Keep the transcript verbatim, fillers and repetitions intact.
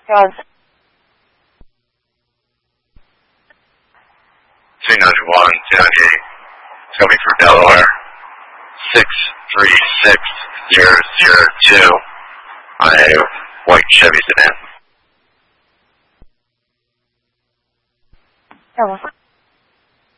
Roads. two ninety-one, two ninety-eight. It's coming from Delaware. six three six zero zero two on a white Chevy sedan. Hello.